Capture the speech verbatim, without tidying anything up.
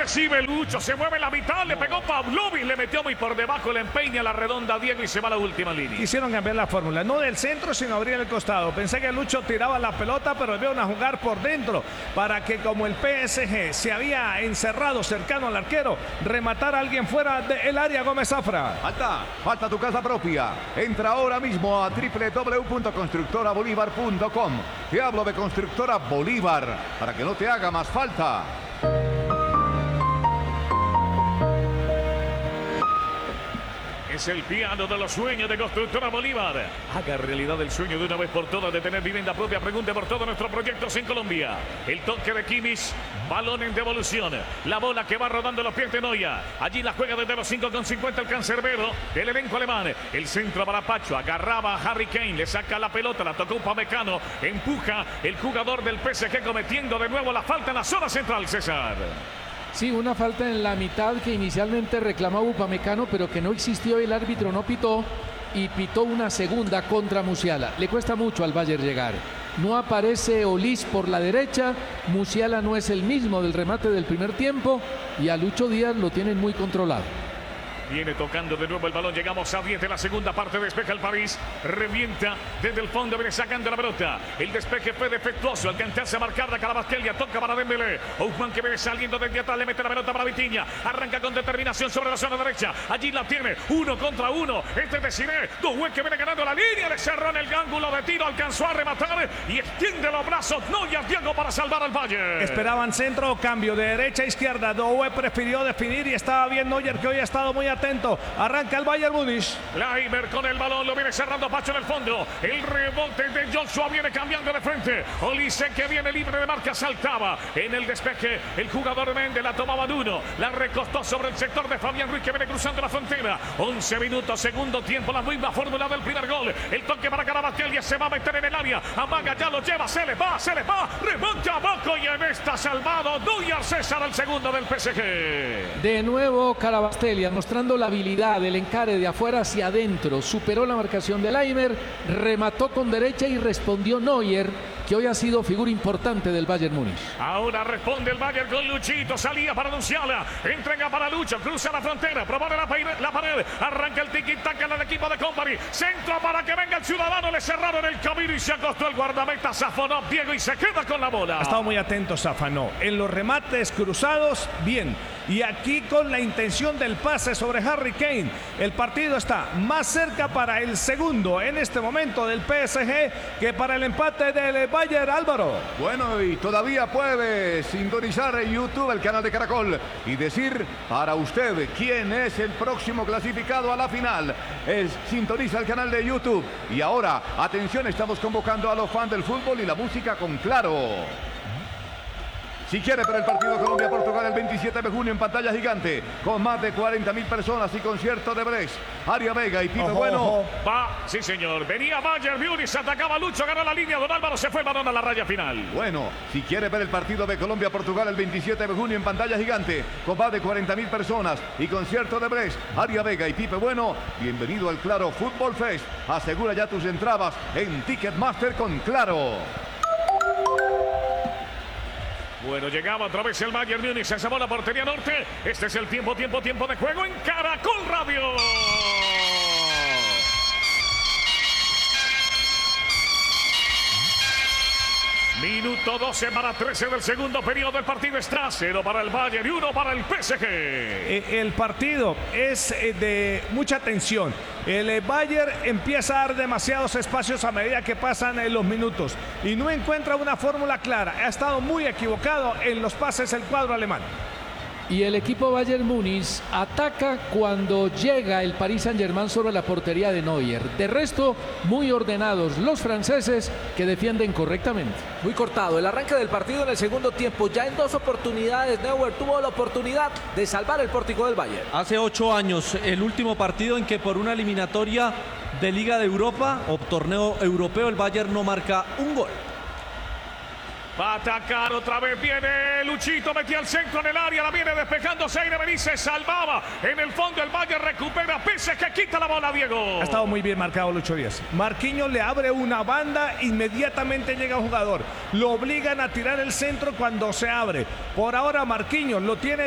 Recibe Lucho, se mueve la mitad, le pegó Pavlovic, le metió muy por debajo, le empeña la redonda a Diego y se va a la última línea. Quisieron cambiar la fórmula, no del centro, sino abrir el costado. Pensé que Lucho tiraba la pelota, pero vieron a jugar por dentro para que, como el P S G se había encerrado cercano al arquero, rematara a alguien fuera del área. Gómez Zafra. Falta, falta tu casa propia. Entra ahora mismo a doble u doble u doble u punto constructora bolívar punto com. Te hablo de Constructora Bolívar para que no te haga más falta. Es el piano de los sueños de Constructora Bolívar. Haga realidad el sueño de una vez por todas de tener vivienda propia. Pregunte por todos nuestros proyectos en Colombia. El toque de Kimmich, balón en devolución. La bola que va rodando los pies de Neuer. Allí la juega desde los cinco con cincuenta el cancerbero del elenco alemán. El centro para Pacho. Agarraba a Harry Kane. Le saca la pelota. La tocó Upamecano. Empuja el jugador del P S G cometiendo de nuevo la falta en la zona central, César. Sí, una falta en la mitad que inicialmente reclamaba Upamecano, pero que no existió, el árbitro no pitó y pitó una segunda contra Musiala. Le cuesta mucho al Bayern llegar. No aparece Olis por la derecha, Musiala no es el mismo del remate del primer tiempo y a Lucho Díaz lo tienen muy controlado. Viene tocando de nuevo el balón. Llegamos a diez de la segunda parte. Despeja el París. Revienta desde el fondo. Viene sacando la pelota. El despeje fue defectuoso. Alcanzarse a marcar la Carabasquelia. Toca para Dembélé. Ousmane que viene saliendo desde atrás. Le mete la pelota para Vitinha. Arranca con determinación sobre la zona derecha. Allí la tiene. Uno contra uno. Este es Desiré. Doué que viene ganando la línea. Le cerró en el ángulo de tiro. Alcanzó a rematar. Y extiende los brazos. Neuer Diego para salvar al Bayern. Esperaban centro. Cambio de derecha a izquierda. Doué prefirió definir y estaba bien Neuer, que hoy ha estado muy atento. Arranca el Bayern Múnich. Leimer con el balón, lo viene cerrando Pacho en el fondo. El rebote de Joshua viene cambiando de frente. Olise que viene libre de marca, saltaba en el despeje. El jugador Méndez la tomaba en uno. La recostó sobre el sector de Fabián Ruiz que viene cruzando la frontera. once minutos, segundo tiempo, la misma fórmula del primer gol. El toque para Carabasquelia, se va a meter en el área. Amaga, ya lo lleva, se le va, se le va. Remonta abajo y en esta salvado Neuer César, el segundo del P S G. De nuevo Carabasquelia mostrando la habilidad del encare de afuera hacia adentro. Superó la marcación de Leimer, remató con derecha y respondió Neuer, que hoy ha sido figura importante del Bayern Múnich. Ahora responde el Bayern con Luchito, salía para Musiala, entrega para Lucho, cruza la frontera, propone la, la pared, arranca el tiki-taka del equipo de Company, centro para que venga el ciudadano, le cerraron el camino y se acostó el guardameta Safonov, Diego, y se queda con la bola. Ha estado muy atento Safonov, en los remates cruzados, bien, y aquí con la intención del pase sobre Harry Kane. El partido está más cerca para el segundo en este momento del P S G que para el empate del Bayern, Álvaro. Bueno, y todavía puede sintonizar en YouTube el canal de Caracol y decir para usted quién es el próximo clasificado a la final. Es, sintoniza el canal de YouTube. Y ahora, atención, estamos convocando a los fans del fútbol y la música con Claro. Si quiere ver el partido Colombia-Portugal el veintisiete de junio en pantalla gigante, con más de cuarenta mil personas y concierto de Brecht, Aria Vega y Pipe Ojo, Bueno. ojo. Va, sí señor, venía Bayern Múnich, atacaba Lucho, ganó la línea, Don Álvaro se fue, balón a la raya final. Bueno, si quiere ver el partido de Colombia-Portugal el veintisiete de junio en pantalla gigante, con más de cuarenta mil personas y concierto de Brecht, Aria Vega y Pipe Bueno, bienvenido al Claro Fútbol Fest. Asegura ya tus entradas en Ticketmaster con Claro. Bueno, llegaba otra vez el Bayern Múnich, se salvó la portería norte. Este es el tiempo, tiempo, tiempo de juego en Caracol Radio. Minuto doce para trece del segundo periodo del partido. Está cero para el Bayern y uno para el P S G. Eh, el partido es eh, de mucha tensión. El eh, Bayern empieza a dar demasiados espacios a medida que pasan eh, los minutos y no encuentra una fórmula clara. Ha estado muy equivocado en los pases el cuadro alemán. Y el equipo Bayern Múnich ataca cuando llega el Paris Saint-Germain sobre la portería de Neuer. De resto, muy ordenados los franceses que defienden correctamente. Muy cortado el arranque del partido en el segundo tiempo. Ya en dos oportunidades Neuer tuvo la oportunidad de salvar el pórtico del Bayern. Hace ocho años, el último partido en que por una eliminatoria de Liga de Europa o torneo europeo el Bayern no marca un gol. Va a atacar otra vez, viene Luchito, metía el centro en el área, la viene despejando Seine Benítez, salvaba en el fondo el Bayern, recupera, pese que quita la bola Diego. Ha estado muy bien marcado Lucho Díaz. Marquinhos le abre una banda, inmediatamente llega un jugador, lo obligan a tirar el centro cuando se abre. Por ahora Marquinhos lo tiene